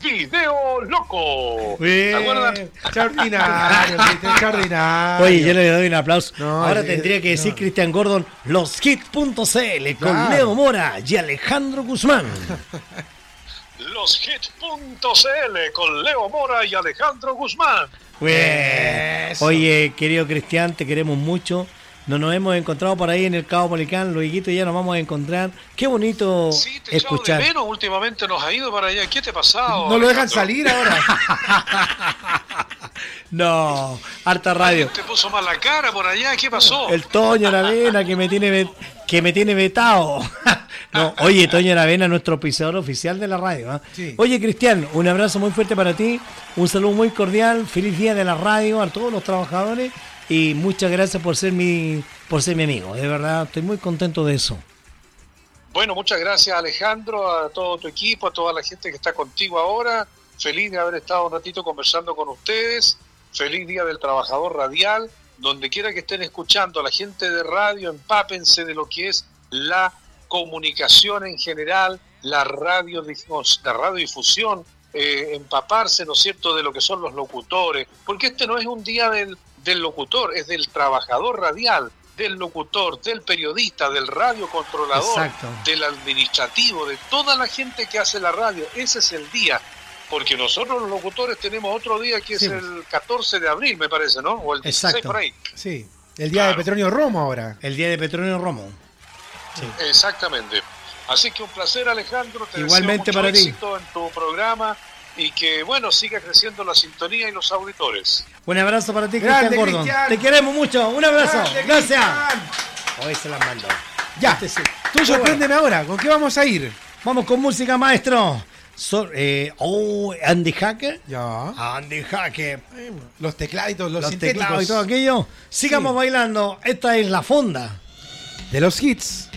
Video Loco. ¿Te acuerdas? Extraordinario, Cristian, extraordinario. Oye, yo le doy un aplauso. No, ahora tendría que decir Cristian Gordon, loshits.cl con Leo Mora y Alejandro Guzmán. Loshits.cl con Leo Mora y Alejandro Guzmán. Oye, querido Cristian, te queremos mucho. No nos hemos encontrado por ahí en el Cabo Policán, luego ya nos vamos a encontrar. Qué bonito sí, te escuchar. De menos, últimamente nos ha ido para allá. ¿Qué te ha pasado? No lo dejan salir ahora. No, harta radio. ¿Te puso mal la cara por allá? ¿Qué pasó? El Toño Aravena que me tiene vetado. No, oye, Toño Aravena, nuestro auspiciador oficial de la radio. ¿Eh? Sí. Oye, Cristian, un abrazo muy fuerte para ti. Un saludo muy cordial. Feliz día de la radio a todos los trabajadores. Y muchas gracias por ser mi amigo. De verdad, estoy muy contento de eso. Bueno, muchas gracias, Alejandro, a todo tu equipo, a toda la gente que está contigo ahora. Feliz de haber estado un ratito conversando con ustedes. Feliz Día del Trabajador Radial. Donde quiera que estén escuchando, a la gente de radio, empápense de lo que es la comunicación en general, la radiodifusión, empaparse, ¿no es cierto?, de lo que son los locutores. Porque este no es un día del locutor, es del trabajador radial, del locutor, del periodista, del radiocontrolador, Exacto, del administrativo, de toda la gente que hace la radio. Ese es el día, porque nosotros los locutores tenemos otro día que es el 14 de abril, me parece, ¿no? O el 16 por ahí. Sí, el día de Petronio Romo ahora. El día de Petronio Romo. Sí. Exactamente. Así que un placer, Alejandro. Te igualmente deseo mucho para ti. éxito en tu programa. Y que, bueno, siga creciendo la sintonía y los auditores. Un abrazo para ti, Grande, Cristian Gordon. Cristian. Te queremos mucho. Un abrazo. Grande, Gracias. Cristian. Hoy se las mando. Ya, tú sorpréndeme ahora. ¿Con qué vamos a ir? Vamos con música, maestro. Andy Hacker. Ya. Andy Hacker. Los tecladitos, los Los sintéticos. teclados y todo aquello. Sigamos bailando. Esta es la fonda de los hits.